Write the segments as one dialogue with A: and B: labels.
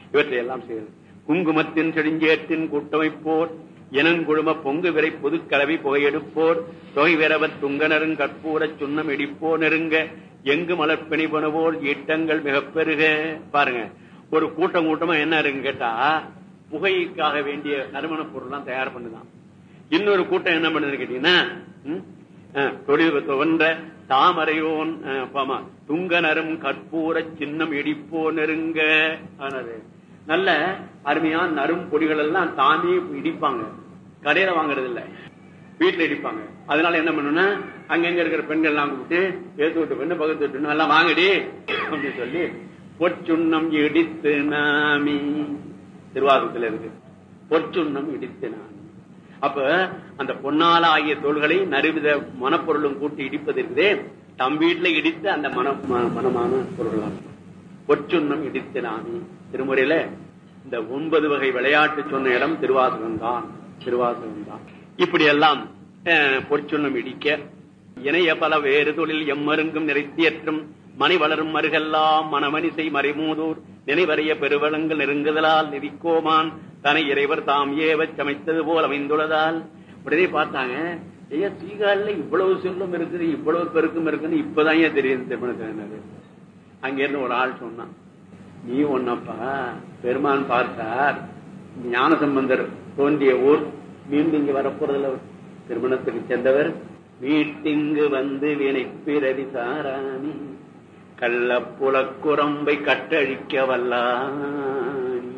A: இவற்றை எல்லாம் செய்வது. குங்குமத்தின் செடிஞ்சேற்றின் கூட்டமைப்போர் இனங்குழும பொங்கு விரை புதுக்கலவி புகையெடுப்போர் தொகை விரவத் துங்கனருங் கற்பூரச் சுண்ணம் இடிப்போ நெருங்க எங்கு மலர்பிணி பணுவோர் ஈட்டங்கள் மிக பெருக. பாருங்க, ஒரு கூட்டமா என்ன இருக்குன்னு கேட்டா புகைக்காக வேண்டிய நறுமணப் பொருள்லாம் தயார் பண்ணுதான். இன்னொரு கூட்டம் என்ன பண்ணுதுன்னு கேட்டீங்கன்னா தொழில் துவன்ற தாமரையோன் துங்கனரும் கற்பூர சின்னம் இடிப்போ நெருங்க. நல்ல அருமையான நரும் பொடிகள் எல்லாம் தானே இடிப்பாங்க, கடையில வாங்குறது இல்ல, வீட்டுல இடிப்பாங்க. அதனால என்ன பண்ணுன்னா அங்கங்க இருக்கிற பெண்கள் எல்லாம் கூப்பிட்டு ஏத்து விட்டு பெண்ணு பக்கத்து விட்டு எல்லாம் வாங்கடி அப்படின்னு சொல்லி பொற்சுண்ணம் இடித்து நாமி, திருவாரூரத்துல இருக்கு பொற்சுண்ணம் இடித்து நாமி. அப்ப அந்த பொன்னால ஆகிய தோள்களை நறுவித மனப்பொருளும் கூட்டி இடிப்பது இருக்குதே, தம் வீட்டுல இடித்து அந்த மனமான பொருள்கள் பொற்சுண்ணம் இடித்து நாமி. திருமுறையில இந்த 9 வகை விளையாட்டு சொன்ன இடம் திருவாசகம் தான். இப்படி எல்லாம் பொற்சுண்ணம் இடிக்க இணைய பல வேறு தொழில் எம்மருங்கும் நிறைத்தியற்றும் மனை வளரும் மருகெல்லாம் மனமணிசை மறைமூதூர் நினைவறைய பெருவளங்கள் நெருங்குதலால் நிதிக்கோமான் தனை இறைவர் தாம் ஏவச் சமைத்தது போல் அமைந்துள்ளதால். உடனே பார்த்தாங்க, ஐயா சீகாழில இவ்வளவு செல்லும் இருக்குது, இவ்வளவு பெருக்கும் இருக்குன்னு இப்பதான் ஏன் தெரியுது திருமணத்தினர். அங்கிருந்து ஒரு ஆள் சொன்னான், நீ ஒன்னப்பா பெருமான் பார்த்தார், ஞானசம்பந்தர் தோன்றிய ஊர் மீண்டும் இங்கு வரப்போறதுல திருமணத்துக்கு சென்றவர் வீட்டிங்கு வந்து வினை பிறவி சாராணி கள்ளப்புலக்குரம்பை கட்டழிக்க வல்லானி.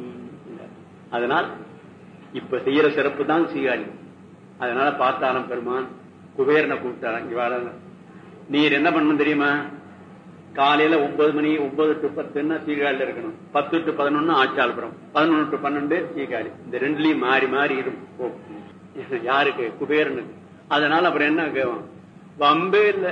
A: அதனால் இப்ப செய்யற சிறப்பு தான் சீகாழி. அதனால பார்த்தாரம் பெருமான் குபேரனை கூப்பிட்டாராம், இங்க வாழ நீர் என்ன பண்ணணும் தெரியுமா, காலையில 9 மணி 9 to 10 சீகாழில இருக்கணும், 10 to 11 ஆச்சால்புரம், 11 to 12 சீகாழி. இந்த ரெண்டுலயும் மாறி மாறி இருக்கும். யாருக்கு? குபேரனுக்கு. அதனால அப்புறம் என்ன கேட்கும், வம்பே இல்ல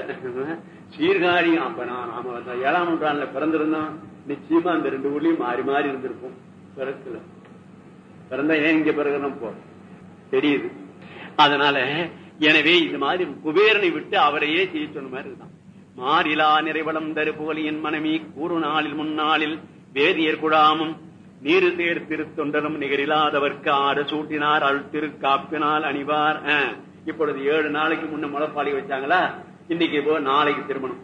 A: சீர்காழி. அப்ப நாம 7ஆம் நூற்றாண்டுல பிறந்திருந்தோம், நிச்சயமா அந்த 2 ஊர்லயும் மாறி மாறி இருந்திருக்கும். பிறக்கல, பிறந்தா ஏன் இங்க பிறகு போ தெரியுது. அதனால எனவே இந்த மாதிரி குபேரனை விட்டு அவரையே செய்ய சொன்ன மாதிரி இருக்கான். மாறிலா நிறைவளம் தரு புகழியின் மனைவி கூறு நாளில் முன்னாளில் வேதியர் குழாமும் நீரு தேர் திருத்தொண்டரும் நிகரில்லாதவர்க்கு ஆட சூட்டினார் அருள் திரு காப்பினால் அணிவார். இப்பொழுது 7 நாளைக்கு முன்ன முளைப்பாளி வச்சாங்களா, இன்னைக்கு இப்போ நாளைக்கு திருமணம்.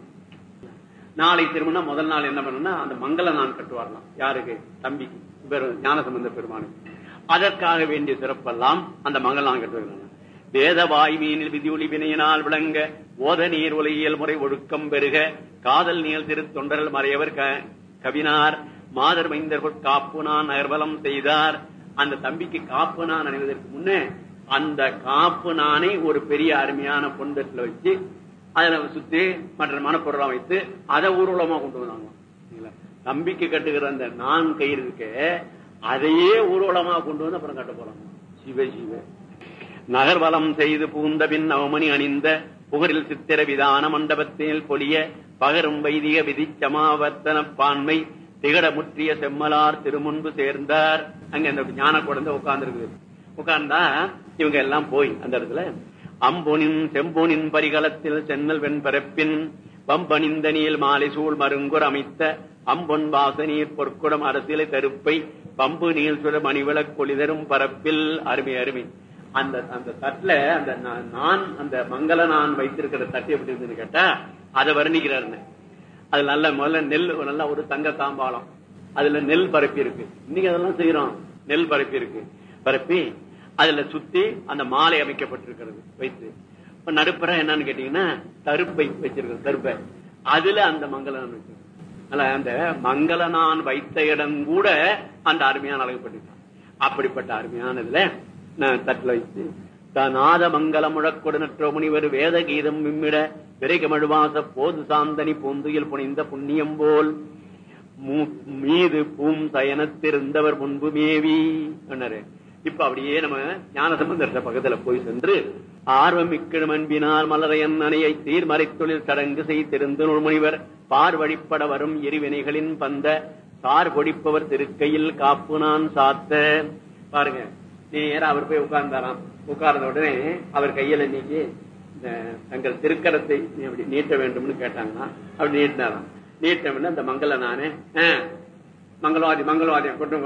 A: நாளைக்கு திருமணம் முதல் நாள் என்ன பண்ணணும்னா அந்த மங்கள நான் கட்டுவாரலாம். யாருக்கு? தம்பிக்கு, ஞானசம்பந்த பெருமானுக்கு. அதற்காக வேண்டிய சிறப்பெல்லாம் அந்த மங்கள நான் கட்டுவாங்க. வேத வாய்மீனில் விதியொலி வினையினால் விளங்க ஓத நீர் உலகியல் முறை ஒழுக்கம் பெருக காதல் நீள் திரு தொண்டர்கள் மறையவர் கவினார் மாதர் மைந்தர்கள் காப்பு நான் நகர்வலம் செய்தார். அந்த தம்பிக்கு காப்பு நான் அணிவதற்கு முன்னே அந்த காப்பு நானை ஒரு பெரிய அருமையான பொண்டத்துல வச்சு அதுல சுத்தி மற்ற மனப்பொருளாம் வைத்து அதை ஊர்வலமா கொண்டு வந்தாங்க. தம்பிக்கு கட்டுகிற அந்த நான் கயிறு இருக்க அதையே ஊர்வலமா கொண்டு வந்து அப்புறம் கட்ட போறாங்க. சிவ சிவ நகர்வலம் செய்து பூந்த பின் நவமணி அணிந்த புகரில் சித்திர விதான மண்டபத்தில் பொலிய பகரும் வைதிக விதி சமாவர்த்தன பான்மை திகட முற்றிய செம்மலார் திருமுன்பு சேர்ந்தார். அங்க அந்த ஞான குழந்தை உட்கார்ந்து இருக்குது. உட்கார்ந்தா இவங்க எல்லாம் போய் அந்த இடத்துல அம்பொனின் செம்பொனின் பரிகலத்தில் சென்னல் வெண்பரப்பின் வம்பணிந்த நீள் மாலை சூழ் மருங்குர் அமைத்த அம்பொன் வாசநீர் பொற்குடம் அரசியலை தருப்பை பம்பு நீள் சுட மணிவிளக் கொளிதரும் பரப்பில். அருமை அருமை. அந்த அந்த தட்டுல அந்த நான் அந்த மங்கள நான் வைத்திருக்கிற தட்டு எப்படி இருந்துன்னு கேட்டா அதை வர்ணிக்கிறாருன்னு. அது நல்ல முதல்ல நெல் நல்ல ஒரு தங்க தாம்பாளம், அதுல நெல் பரப்பி இருக்கு. இன்னைக்கு அதெல்லாம் செய்யறோம். நெல் பரப்பி இருக்கு. பரப்பி அதுல சுத்தி அந்த மாலை அமைக்கப்பட்டிருக்கிறது வைத்து. இப்ப நடுப்புற என்னன்னு கேட்டீங்கன்னா தருப்பை வச்சிருக்கிறது. தருப்பை அதுல அந்த மங்கள நான் வச்சிருக்கேன். அந்த மங்கள நான் வைத்த இடம் கூட அந்த அருமையான அழகுப்பட்டிருக்கான். அப்படிப்பட்ட அருமையானதுல தட்டுல வைத்து நாத மங்கள முழக்கொடு நற்ற முனிவர் வேத கீதம் விம்மிட விரைகமழுவாச போது சாந்தனி பூந்துயில் புனிந்த புண்ணியம் போல் மீது பூம் சயனத்திருந்தவர் முன்பு மேவி சொன்னாரு. இப்ப அப்படியே நம்ம ஞானசம்பந்த பக்கத்துல போய் சென்று ஆர்வம் மிக்கடும் அன்பினால் மலரையன் அணையை தீர்மறை தொழில் சடங்கு செய்திருந்த முனிவர் பார் வழிபட வரும் எரிவினைகளின் பந்த சார் பொடிப்பவர் திருக்கையில் காப்பு நான் சாத்த. பாருங்க, நேரா அவர் போய் உட்கார்ந்தாராம். உட்கார்ந்த உடனே அவர் கையில நீக்கி தங்கள் திருக்கரத்தை அப்படி நீட்ட வேண்டும்னு கேட்டாங்கன்னா அப்படி நீட்டினாராம். நீட்ட அந்த மங்கள நானே மங்களவாதி கொண்டு